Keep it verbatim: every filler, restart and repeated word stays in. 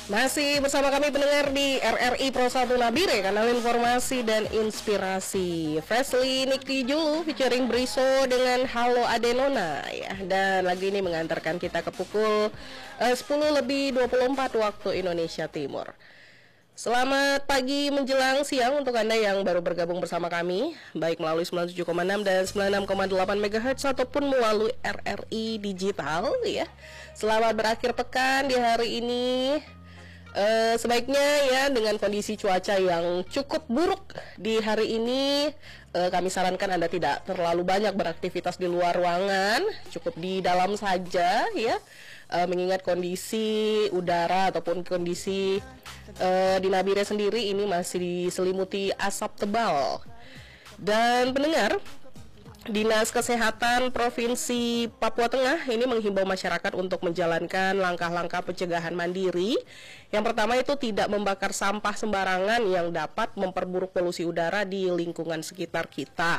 Masih bersama kami pendengar di R R I Pro satu Nabire, kanal informasi dan inspirasi. Freshly Nikki Julu featuring Briso dengan Halo Adenona ya. Dan lagi ini mengantarkan kita ke pukul uh, sepuluh lebih dua puluh empat waktu Indonesia Timur. Selamat pagi menjelang siang untuk Anda yang baru bergabung bersama kami, baik melalui sembilan puluh tujuh koma enam dan sembilan puluh enam koma delapan megahertz ataupun melalui R R I Digital ya. Selamat berakhir pekan di hari ini. Uh, sebaiknya ya dengan kondisi cuaca yang cukup buruk di hari ini, uh, kami sarankan Anda tidak terlalu banyak beraktivitas di luar ruangan, cukup di dalam saja ya, uh, mengingat kondisi udara ataupun kondisi uh, di Nabire sendiri ini masih diselimuti asap tebal. Dan pendengar, Dinas Kesehatan Provinsi Papua Tengah ini menghimbau masyarakat untuk menjalankan langkah-langkah pencegahan mandiri. Yang pertama itu tidak membakar sampah sembarangan yang dapat memperburuk polusi udara di lingkungan sekitar kita.